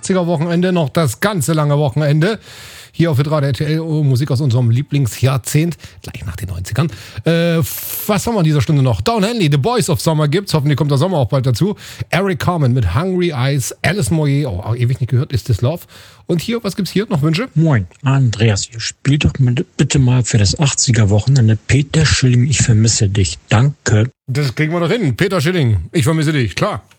80er-Wochenende, noch das ganze lange Wochenende. Hier auf Hitradio RTL, Musik aus unserem Lieblingsjahrzehnt, gleich nach den 90ern. Was haben wir in dieser Stunde noch? Down Henley, The Boys of Summer gibt's. Hoffentlich kommt der Sommer auch bald dazu. Eric Carmen mit Hungry Eyes, Alice Moyer, auch ewig nicht gehört, Is This Love. Und hier, was gibt's hier? Noch Wünsche? Moin, Andreas, ihr spielt doch bitte mal für das 80er-Wochenende Peter Schilling, ich vermisse dich. Danke. Das kriegen wir doch hin. Peter Schilling, ich vermisse dich, klar.